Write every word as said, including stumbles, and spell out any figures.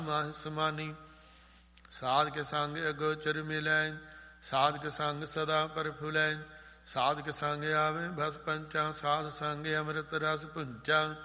ਮਾਹਿ ਸਮਾਨੀ। ਸਾਧਕ ਸੰਗ ਅਗੋਚਰ ਮਿਲੈ, ਸਾਧਕ ਸੰਗ ਸਦਾ ਪ੍ਰਫੁੱਲੈ। ਸਾਧਕ ਸੰਗ ਆਵੇ ਬਸ ਪੰਚਾ, ਸਾਧ ਸੰਗ ਅੰਮ੍ਰਿਤ ਰਸ ਪੁੰਚਾ।